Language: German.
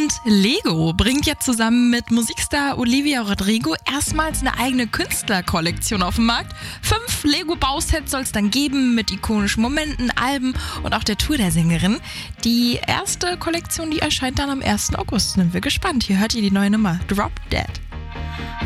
Und Lego bringt jetzt zusammen mit Musikstar Olivia Rodrigo erstmals eine eigene Künstlerkollektion auf den Markt. 5 Lego-Bausets soll es dann geben mit ikonischen Momenten, Alben und auch der Tour der Sängerin. Die erste Kollektion, die erscheint dann am 1. August. Sind wir gespannt. Hier hört ihr die neue Nummer, Drop Dead.